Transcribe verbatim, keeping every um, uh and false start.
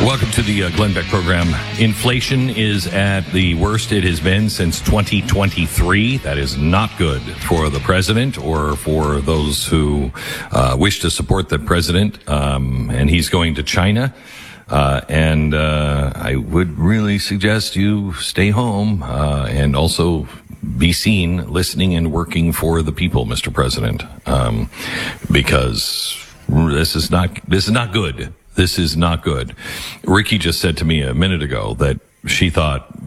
Welcome to the uh, Glenn Beck program. Inflation is at the worst it has been since twenty twenty-three. That is not good for the president or for those who uh, wish to support the president. Um, and he's going to China. Uh, and uh, I would really suggest you stay home uh, and also be seen listening and working for the people, Mister President, um, because this is not this is not good. This is not good. Ricky just said to me a minute ago that she thought